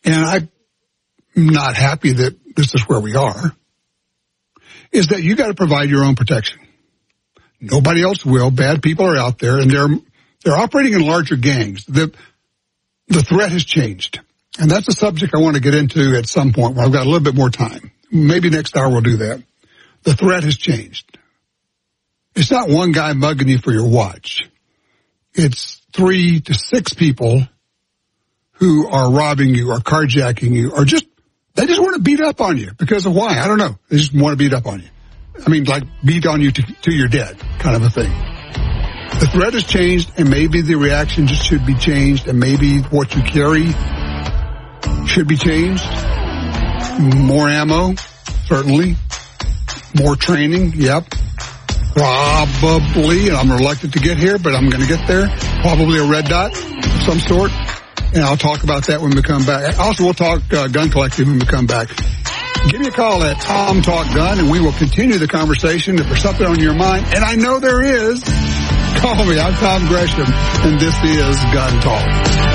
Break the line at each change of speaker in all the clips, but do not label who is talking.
and I'm not happy that this is where we are, is that you got to provide your own protection. Nobody else will. Bad people are out there, and they're operating in larger gangs. The threat has changed, and that's a subject I want to get into at some point where I've got a little bit more time. Maybe next hour we'll do that. The threat has changed. It's not one guy mugging you for your watch. It's 3 to 6 people who are robbing you or carjacking you or they just want to beat up on you because of why. I don't know. They just want to beat up on you. I mean, like beat on you to your dead kind of a thing. The threat has changed, and maybe the reaction just should be changed, and maybe what you carry should be changed. More ammo, certainly. More training, yep. Probably, and I'm reluctant to get here, but I'm going to get there. Probably a red dot of some sort. And I'll talk about that when we come back. Also, we'll talk gun collecting when we come back. Give me a call at Tom Talk Gun, and we will continue the conversation. If there's something on your mind, and I know there is, call me. I'm Tom Gresham, and this is Gun Talk.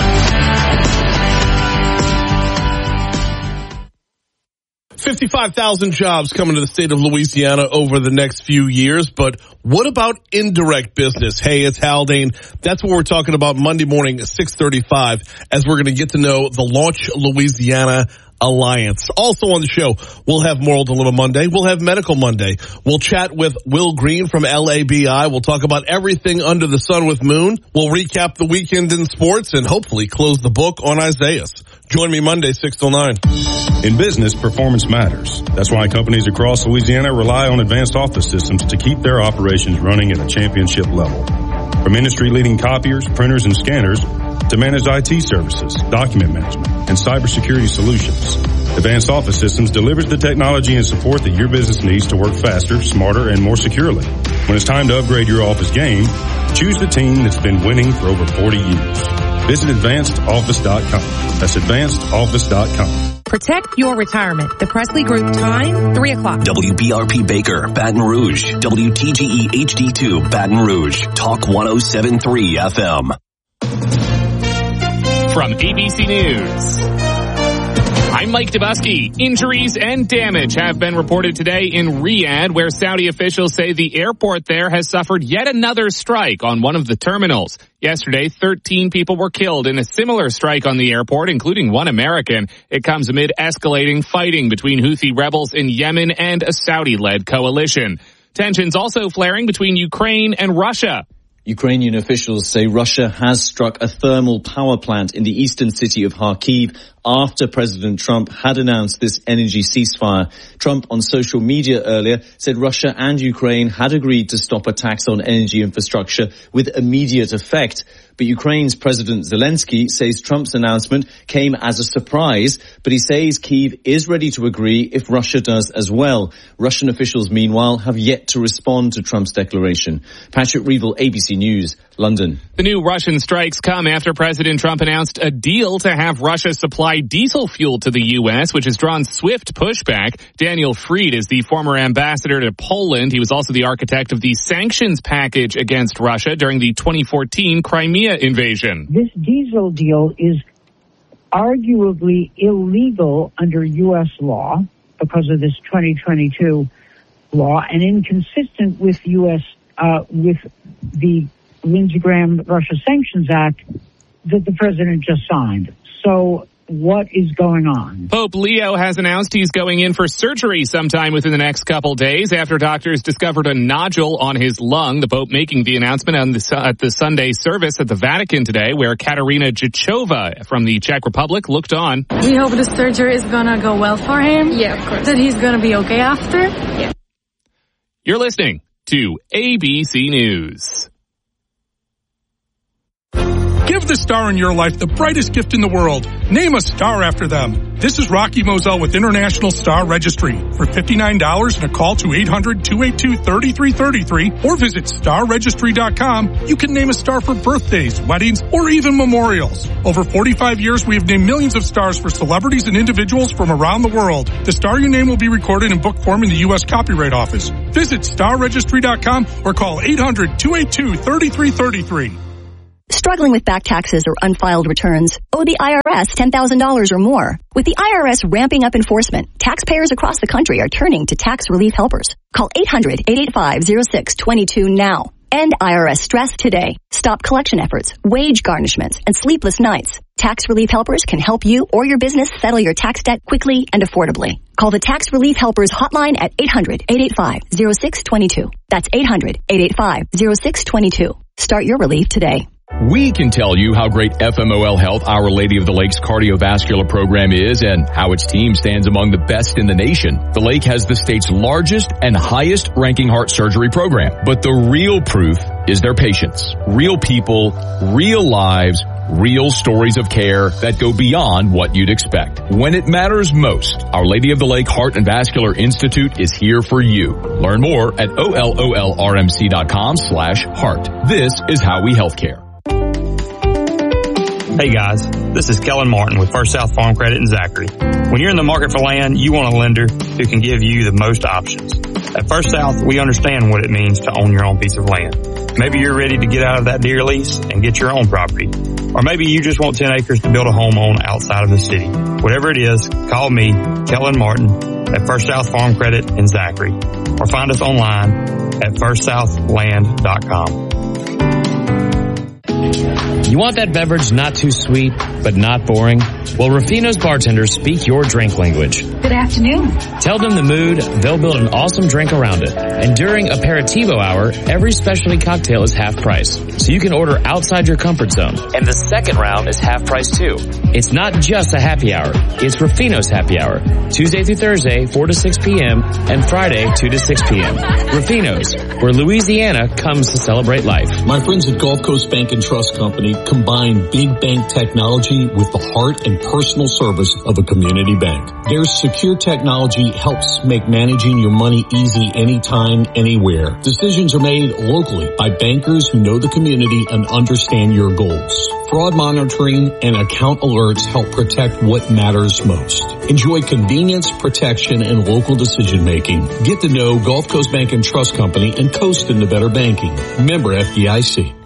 55,000 jobs coming to the state of Louisiana over the next few years, but what about indirect business? Hey, it's Haldane. That's what we're talking about Monday morning at 6:35 as we're going to get to know the Launch Louisiana Alliance. Also on the show, we'll have Moral Dilemma Monday. We'll have Medical Monday. We'll chat with Will Green from LABI. We'll talk about everything under the sun with Moon. We'll recap the weekend in sports and hopefully close the book on Isaiah. Join me Monday, 6 till 9.
In business, performance matters. That's why companies across Louisiana rely on advanced office systems to keep their operations running at a championship level. From industry-leading copiers, printers, and scanners to managed IT services, document management, and cybersecurity solutions, Advanced Office Systems delivers the technology and support that your business needs to work faster, smarter, and more securely. When it's time to upgrade your office game, choose the team that's been winning for over 40 years. Visit AdvancedOffice.com. That's AdvancedOffice.com.
Protect your retirement. The Presley Group time, 3 o'clock.
WBRP Baker, Baton Rouge. WTGE HD2, Baton Rouge. Talk 107.3 FM.
From ABC News, I'm Mike Dubusky. Injuries and damage have been reported today in Riyadh, where Saudi officials say the airport there has suffered yet another strike on one of the terminals. Yesterday, 13 people were killed in a similar strike on the airport, including one American. It comes amid escalating fighting between Houthi rebels in Yemen and a Saudi-led coalition. Tensions also flaring between Ukraine and Russia.
Ukrainian officials say Russia has struck a thermal power plant in the eastern city of Kharkiv after President Trump had announced this energy ceasefire. Trump on social media earlier said Russia and Ukraine had agreed to stop attacks on energy infrastructure with immediate effect. But Ukraine's President Zelensky says Trump's announcement came as a surprise, but he says Kyiv is ready to agree if Russia does as well. Russian officials, meanwhile, have yet to respond to Trump's declaration. Patrick Reevell, ABC News, London.
The new Russian strikes come after President Trump announced a deal to have Russia supply diesel fuel to the U.S., which has drawn swift pushback. Daniel Fried is the former ambassador to Poland. He was also the architect of the sanctions package against Russia during the 2014 Crimea invasion.
This diesel deal is arguably illegal under U.S. law because of this 2022 law and inconsistent with U.S. With the Lindsey Graham Russia Sanctions Act that the president just signed. So what is going on?
Pope Leo has announced he's going in for surgery sometime within the next couple days after doctors discovered a nodule on his lung. The Pope making the announcement at the Sunday service at the Vatican today, where Katerina Jichova from the Czech Republic looked on.
We hope the surgery is going to go well for him. Yeah, of course. That he's going to be okay after. Yeah.
You're listening to ABC News.
Give the star in your life the brightest gift in the world. Name a star after them. This is Rocky Moselle with International Star Registry. For $59 and a call to 800-282-3333 or visit starregistry.com, you can name a star for birthdays, weddings, or even memorials. Over 45 years, we have named millions of stars for celebrities and individuals from around the world. The star you name will be recorded in book form in the U.S. Copyright Office. Visit starregistry.com or call 800-282-3333.
Struggling with back taxes or unfiled returns? Owe the IRS $10,000 or more? With the IRS ramping up enforcement, taxpayers across the country are turning to tax relief helpers. Call 800-885-0622 now. End IRS stress today. Stop collection efforts, wage garnishments, and sleepless nights. Tax relief helpers can help you or your business settle your tax debt quickly and affordably. Call the Tax Relief Helpers hotline at 800-885-0622. That's 800-885-0622. Start your relief today.
We can tell you how great FMOL Health, Our Lady of the Lake's cardiovascular program is and how its team stands among the best in the nation. The Lake has the state's largest and highest ranking heart surgery program. But the real proof is their patients. Real people, real lives, real stories of care that go beyond what you'd expect. When it matters most, Our Lady of the Lake Heart and Vascular Institute is here for you. Learn more at ololrmc.com/heart. This is how we healthcare.
Hey guys, this is Kellen Martin with First South Farm Credit in Zachary. When you're in the market for land, you want a lender who can give you the most options. At First South, we understand what it means to own your own piece of land. Maybe you're ready to get out of that deer lease and get your own property. Or maybe you just want 10 acres to build a home on outside of the city. Whatever it is, call me, Kellen Martin, at First South Farm Credit in Zachary. Or find us online at firstsouthland.com.
You want that beverage not too sweet, but not boring? Well, Rufino's bartenders speak your drink language.
Good afternoon.
Tell them the mood, they'll build an awesome drink around it. And during Aperitivo Hour, every specialty cocktail is half price, so you can order outside your comfort zone. And the second round is half price too. It's not just a happy hour, it's Rufino's happy hour. Tuesday through Thursday, 4 to 6 p.m., and Friday, 2 to 6 p.m. Rufino's, where Louisiana comes to celebrate life.
My friends at Gulf Coast Bank and Trust Company combine big bank technology with the heart and personal service of a community bank. Their secure technology helps make managing your money easy anytime, anywhere. Decisions are made locally by bankers who know the community and understand your goals. Fraud monitoring and account alerts help protect what matters most. Enjoy convenience, protection, and local decision making. Get to know Gulf Coast Bank and Trust Company and coast into better banking. Member FDIC.